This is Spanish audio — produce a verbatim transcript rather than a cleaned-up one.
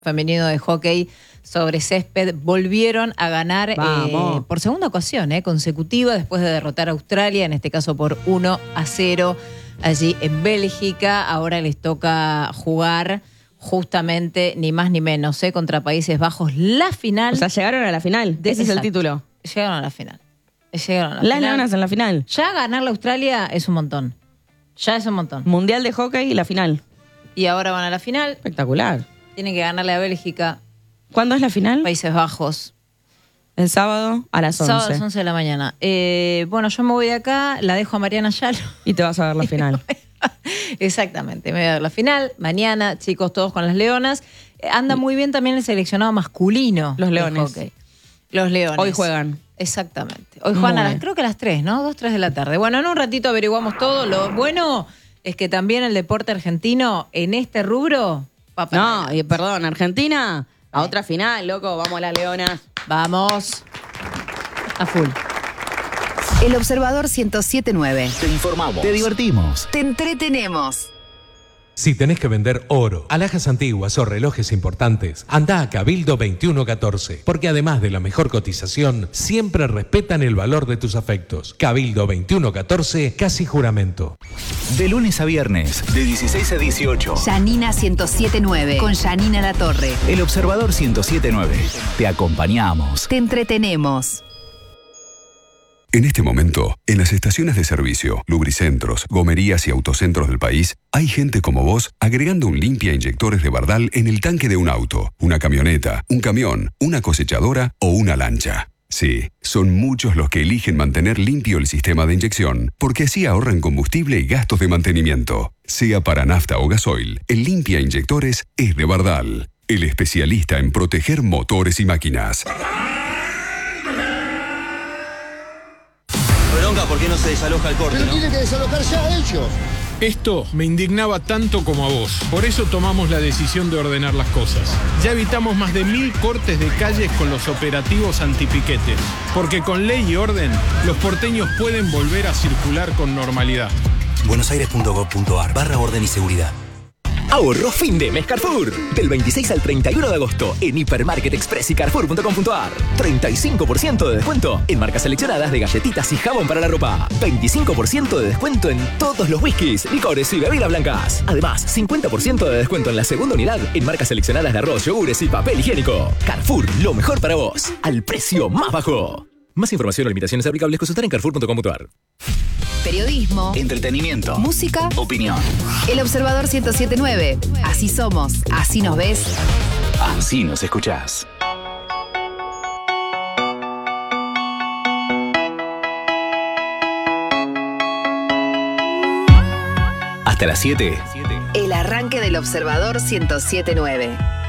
femenino de hockey sobre césped volvieron a ganar eh, por segunda ocasión eh, consecutiva después de derrotar a Australia, en este caso por uno a cero allí en Bélgica. Ahora les toca jugar justamente ni más ni menos eh, contra Países Bajos la final. O sea, llegaron a la final. De, Ese exacto, es el título. Llegaron a la final. Llegaron a la Las final. leonas en la final. Ya ganar la Australia es un montón. Ya es un montón. Mundial de hockey y la final. Y ahora van a la final. Espectacular. Tienen que ganarle a Bélgica. ¿Cuándo es la final? Países Bajos. El sábado a las once. Sábado a las once de la mañana. Eh, bueno, yo me voy de acá, la dejo a Mariana Yalo. Y te vas a ver la final. Exactamente, me voy a ver la final. Mañana, chicos, todos con las leonas. Eh, anda muy bien también el seleccionado masculino. Los leones. Hockey. Los leones. Hoy juegan. Exactamente. Hoy juegan a las, creo que a las tres, ¿no? dos, tres de la tarde. Bueno, en un ratito averiguamos todo. Lo bueno es que también el deporte argentino en este rubro... va para No, adelante. y perdón, Argentina, a otra final, loco. Vamos a las leonas. Vamos. A full. El Observador ciento siete punto nueve. Te informamos. Te divertimos. Te entretenemos. Si tenés que vender oro, alhajas antiguas o relojes importantes, anda a Cabildo veintiuno catorce, porque además de la mejor cotización, siempre respetan el valor de tus afectos. Cabildo veintiuno catorce, casi juramento. De lunes a viernes, de dieciséis a dieciocho. Janina ciento siete punto nueve. Con Janina Latorre. El Observador ciento siete punto nueve. Te acompañamos. Te entretenemos. En este momento, en las estaciones de servicio, lubricentros, gomerías y autocentros del país, hay gente como vos agregando un limpia inyectores de Bardal en el tanque de un auto, una camioneta, un camión, una cosechadora o una lancha. Sí, son muchos los que eligen mantener limpio el sistema de inyección, porque así ahorran combustible y gastos de mantenimiento. Sea para nafta o gasoil, el limpia inyectores es de Bardal, el especialista en proteger motores y máquinas. Bronca, ¿por qué no se desaloja el corte, Pero no? tiene que desalojar ya ellos. Esto me indignaba tanto como a vos. Por eso tomamos la decisión de ordenar las cosas. Ya evitamos más de mil cortes de calles con los operativos antipiquetes. Porque con ley y orden, los porteños pueden volver a circular con normalidad. buenosaires.gov.ar barra orden y seguridad. Ahorro fin de mes Carrefour. Del veintiséis al treinta y uno de agosto en Hipermarket Express y Carrefour punto com punto ar. treinta y cinco por ciento de descuento en marcas seleccionadas de galletitas y jabón para la ropa. veinticinco por ciento de descuento en todos los whiskies, licores y bebidas blancas. Además, cincuenta por ciento de descuento en la segunda unidad en marcas seleccionadas de arroz, yogures y papel higiénico. Carrefour, lo mejor para vos. Al precio más bajo. Más información o limitaciones aplicables consultar en Carrefour punto com punto ar. Periodismo, Entretenimiento. música, Opinión. El Observador ciento siete punto nueve. Así somos, así nos ves. Así nos escuchás. Hasta las siete. El arranque del Observador ciento siete punto nueve.